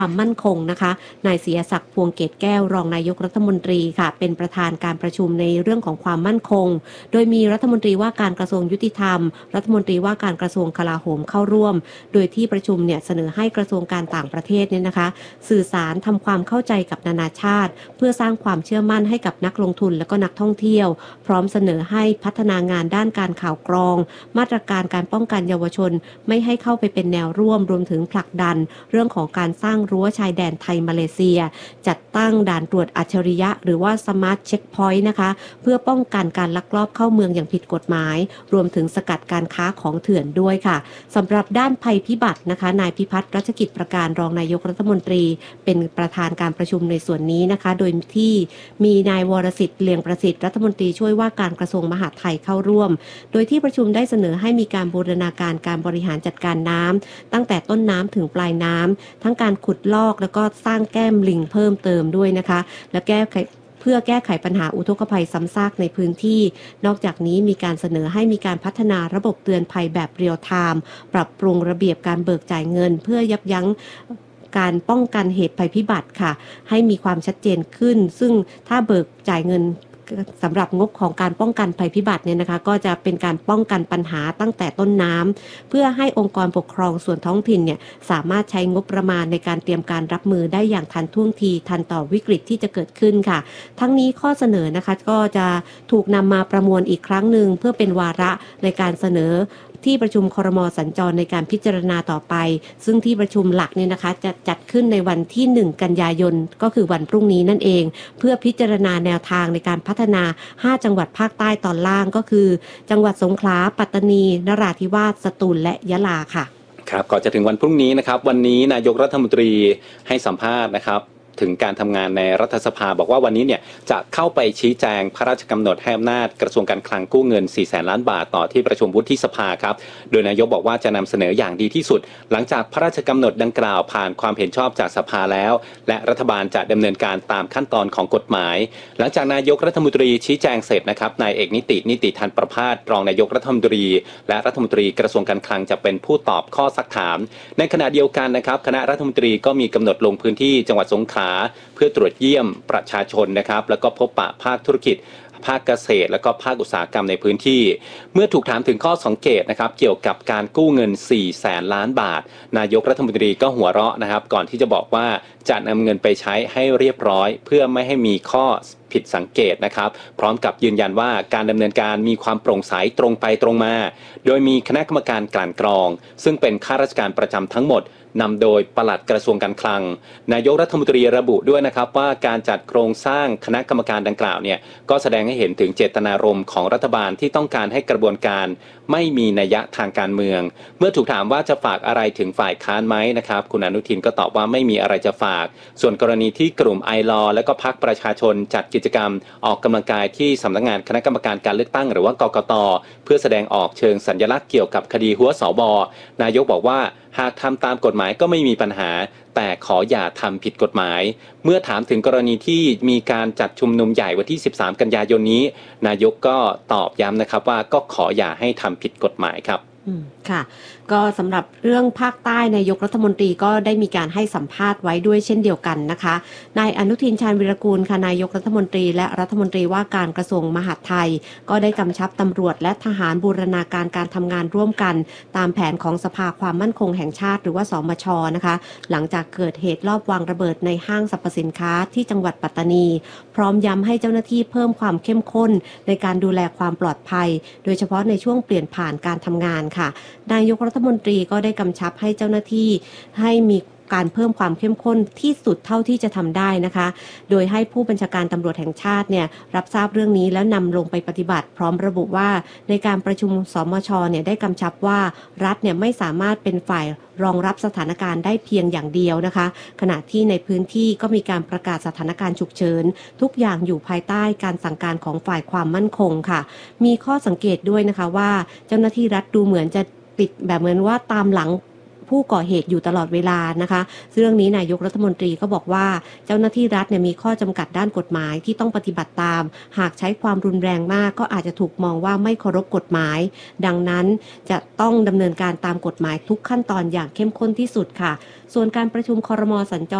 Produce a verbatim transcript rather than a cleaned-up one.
ความมั่นคงนะคะนายศรีศักดิ์พวงเกตแก้วรองนายกรัฐมนตรีค่ะเป็นประธานการประชุมในเรื่องของความมั่นคงโดยมีรัฐมนตรีว่าการกระทรวงยุติธรรมรัฐมนตรีว่าการกระทรวงกลาโหมเข้าร่วมโดยที่ประชุมเนี่ยเสนอให้กระทรวงการต่างประเทศเนี่ยนะคะสื่อสารทำความเข้าใจกับนานาชาติเพื่อสร้างความเชื่อมั่นให้กับนักลงทุนและก็นักท่องเที่ยวพร้อมเสนอให้พัฒนางานด้านการข่าวกรองมาตรการการป้องกันเยาวชนไม่ให้เข้าไปเป็นแนวร่วมรวมถึงผลักดันเรื่องของการสร้างรั้วชายแดนไทยมาเลเซียจัดตั้งด่านตรวจอัจฉริยะหรือว่าสมาร์ทเช็คพอยต์นะคะเพื่อป้องกันการลักลอบเข้าเมืองอย่างผิดกฎหมายรวมถึงสกัดการค้าของเถื่อนด้วยค่ะสำหรับด้านภัยพิบัตินะคะนายพิพัฒน์รัชกิจประการรองนายกรัฐมนตรีเป็นประธานการประชุมในส่วนนี้นะคะโดยที่มีนายวรสิทธิ์เลียงประสิทธิ์รัฐมนตรีช่วยว่าการกระทรวงมหาดไทยเข้าร่วมโดยที่ประชุมได้เสนอให้มีการบูรณาการการบริหารจัดการน้ำตั้งแต่ต้นน้ำถึงปลายน้ำทั้งการขุดลอกแล้วก็สร้างแก้มลิงเพิ่มเติมด้วยนะคะและแก้ไขเพื่อแก้ไขปัญหาอุทกภัยซ้ำซากในพื้นที่นอกจากนี้มีการเสนอให้มีการพัฒนาระบบเตือนภัยแบบเรียลไทม์ปรับปรุงระเบียบการเบิกจ่ายเงินเพื่อยับยั้งการป้องกันเหตุภัยพิบัติค่ะให้มีความชัดเจนขึ้นซึ่งถ้าเบิกจ่ายเงินสำหรับงบของการป้องกันภัยพิบัติเนี่ยนะคะก็จะเป็นการป้องกันปัญหาตั้งแต่ต้นน้ำเพื่อให้องค์กรปกครองส่วนท้องถิ่นเนี่ยสามารถใช้งบประมาณในการเตรียมการรับมือได้อย่างทันท่วงทีทันต่อวิกฤตที่จะเกิดขึ้นค่ะทั้งนี้ข้อเสนอนะคะก็จะถูกนำมาประมวลอีกครั้งหนึ่งเพื่อเป็นวาระในการเสนอที่ประชุมครม.สัญจรในการพิจารณาต่อไปซึ่งที่ประชุมหลักเนี่ยนะคะจะจัดขึ้นในวันที่หนึ่งกันยายนก็คือวันพรุ่งนี้นั่นเองเพื่อพิจารณาแนวทางในการพัฒนาห้าจังหวัดภาคใต้ตอนล่างก็คือจังหวัดสงขลาปัตตานีนราธิวาสสตูลและยะลาค่ะครับก่อนจะถึงวันพรุ่งนี้นะครับวันนี้นายกรัฐมนตรีให้สัมภาษณ์นะครับถึงการทำงานในรัฐสภาบอกว่าวันนี้เนี่ยจะเข้าไปชี้แจงพระราชกำหนดให้อำนาจกระทรวงการคลังกู้เงินสี่แสนล้านบาทต่อที่ประชุมวุฒิสภาครับโดยนายกบอกว่าจะนำเสนออย่างดีที่สุดหลังจากพระราชกำหนดดังกล่าวผ่านความเห็นชอบจากสภาแล้วและรัฐบาลจะดำเนินการตามขั้นตอนของกฎหมายหลังจากนายกรัฐมนตรีชี้แจงเสร็จนะครับนายเอกนิตินิติธันประภาสรองนายกรัฐมนตรีและรัฐมนตรีกระทรวงการคลังจะเป็นผู้ตอบข้อซักถามในขณะเดียวกันนะครับคณะรัฐมนตรีก็มีกำหนดลงพื้นที่จังหวัดสงขลาเพื่อตรวจเยี่ยมประชาชนนะครับแล้วก็พบปะภาคธุรกิจภาคเกษตรและก็ภาคอุตสาหกรรมในพื้นที่เมื่อถูกถามถึงข้อสังเกตนะครับเกี่ยวกับการกู้เงินสี่แสนล้านบาทนายกรัฐมนตรีก็หัวเราะนะครับก่อนที่จะบอกว่าจะนำเงินไปใช้ให้เรียบร้อยเพื่อไม่ให้มีข้อผิดสังเกตนะครับพร้อมกับยืนยันว่าการดำเนินการมีความโปร่งใสตรงไปตรงมาโดยมีคณะกรรมการกลั่นกรองซึ่งเป็นข้าราชการประจำทั้งหมดนำโดยปลัดกระทรวงการคลังนายกรัฐมนตรีระบุด้วยนะครับว่าการจัดโครงสร้างคณะกรรมการดังกล่าวเนี่ยก็แสดงให้เห็นถึงเจตนารมณ์ของรัฐบาลที่ต้องการให้กระบวนการไม่มีนัยทางการเมืองเมื่อถูกถามว่าจะฝากอะไรถึงฝ่ายค้านไหมนะครับคุณอนุทินก็ตอบว่าไม่มีอะไรจะฝากส่วนกรณีที่กลุ่มไอลอและก็พรรคประชาชนจัดกิจกรรมออกกำลังกายที่สำนักงานคณะกรรมการการเลือกตั้งหรือว่ากกต.เพื่อแสดงออกเชิงสัญลักษณ์เกี่ยวกับคดีหัวสบนายกบอกว่าหากทำตามกฎหมายก็ไม่มีปัญหาแต่ขออย่าทำผิดกฎหมายเมื่อถามถึงกรณีที่มีการจัดชุมนุมใหญ่วันที่สิบสามกันยายนนี้นายกก็ตอบย้ำนะครับว่าก็ขออย่าให้ทำผิดกฎหมายครับอืมค่ะก็สำหรับเรื่องภาคใต้นายกรัฐมนตรีก็ได้มีการให้สัมภาษณ์ไว้ด้วยเช่นเดียวกันนะคะนายอนุทินชาญวิรากูลค่ะนายกรัฐมนตรีและรัฐมนตรีว่าการกระทรวงมหาดไทยก็ได้กำชับตำรวจและทหารบูรณาการการทำงานร่วมกันตามแผนของสภาความมั่นคงแห่งชาติหรือว่าสมช.นะคะหลังจากเกิดเหตุลอบวางระเบิดในห้างสรรพสินค้าที่จังหวัดปัตตานีพร้อมย้ำให้เจ้าหน้าที่เพิ่มความเข้มข้นในการดูแลความปลอดภัยโดยเฉพาะในช่วงเปลี่ยนผ่านการทำงานค่ะนายกรัฐมนตรีก็ได้กำชับให้เจ้าหน้าที่ให้มีการเพิ่มความเข้มข้นที่สุดเท่าที่จะทำได้นะคะโดยให้ผู้บัญชาการตำรวจแห่งชาติเนี่ยรับทราบเรื่องนี้แล้วนำลงไปปฏิบัติพร้อมระบุว่าในการประชุมสมช.เนี่ยได้กำชับว่ารัฐเนี่ยไม่สามารถเป็นฝ่ายรองรับสถานการณ์ได้เพียงอย่างเดียวนะคะขณะที่ในพื้นที่ก็มีการประกาศสถานการณ์ฉุกเฉินทุกอย่างอยู่ภายใต้การสั่งการของฝ่ายความมั่นคงค่ะมีข้อสังเกตด้วยนะคะว่าเจ้าหน้าที่รัฐดูเหมือนจะปิดแบบเหมือนว่าตามหลังผู้ก่อเหตุอยู่ตลอดเวลานะคะเรื่องนี้นายกรัฐมนตรีก็บอกว่าเจ้าหน้าที่รัฐเนี่ยมีข้อจำกัดด้านกฎหมายที่ต้องปฏิบัติตามหากใช้ความรุนแรงมากก็อาจจะถูกมองว่าไม่เคารพกฎหมายดังนั้นจะต้องดำเนินการตามกฎหมายทุกขั้นตอนอย่างเข้มข้นที่สุดค่ะส่วนการประชุมครม.สัญจร